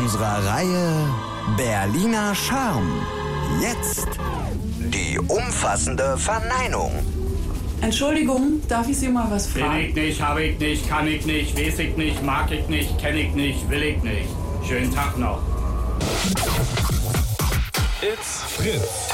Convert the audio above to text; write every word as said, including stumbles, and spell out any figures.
unserer Reihe Berliner Charme. Jetzt die umfassende Verneinung. Entschuldigung, darf ich Sie mal was fragen? Bin ich nicht, hab ich nicht, kann ich nicht, weiß ich nicht, mag ich nicht, kenn ich nicht, will ich nicht. Schönen Tag noch. It's Fritz.